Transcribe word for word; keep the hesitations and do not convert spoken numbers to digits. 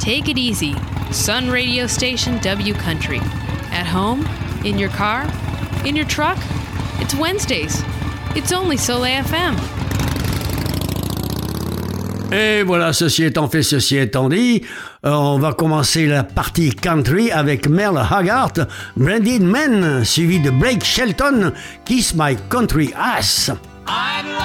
Take it easy. Sun radio station W Country. At home? In your car? In your truck? It's Wednesdays. It's only Soleil F M. Et voilà, ceci étant fait, ceci étant dit, euh, on va commencer la partie country avec Merle Haggard, Branded Man, suivi de Blake Shelton, Kiss My Country Ass.